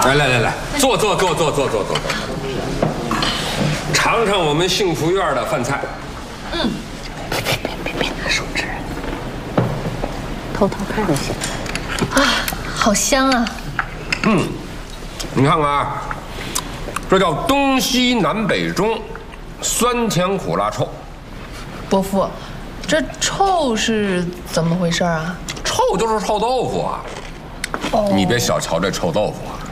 来，坐，尝尝我们幸福院的饭菜。 别拿手指，偷偷看就行。 啊，好香啊！ 你看看啊，这叫东西南北中，酸甜苦辣臭。 伯父，这臭是怎么回事啊？ 臭就是臭豆腐啊！你别小瞧这臭豆腐啊，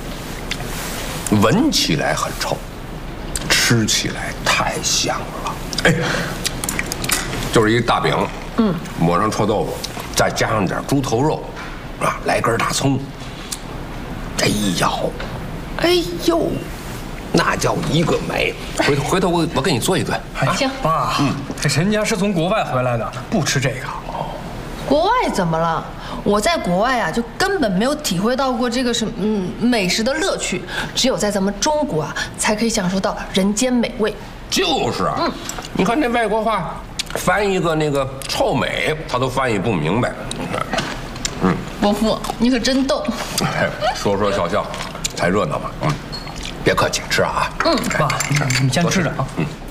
闻起来很臭，吃起来太香了。哎，就是一大饼，抹上臭豆腐，再加上点猪头肉，啊，来根大葱，这一咬，哎呦，那叫一个美。回头我给你做一顿。 行， 爸，这人家是从国外回来的，不吃这个。 国外怎么了？我在国外啊，就根本没有体会到过这个美食的乐趣，只有在咱们中国啊，才可以享受到人间美味。 就是啊，你看这外国话，翻译个那个臭美，他都翻译不明白。 伯父，你可真逗。 说说笑笑，才热闹嘛。别客气，吃啊。 爸，你先吃着啊。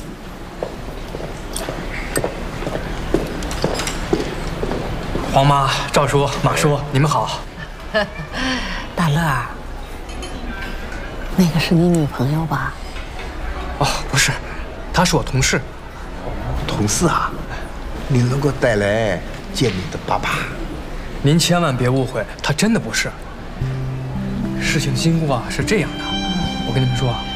黄妈、赵叔、马叔，你们好。 大乐，那个是你女朋友吧？ 哦，不是，她是我同事。 同事啊，你能够带来见你的爸爸？ 您千万别误会，她真的不是。事情经过啊是这样的，我跟你们说。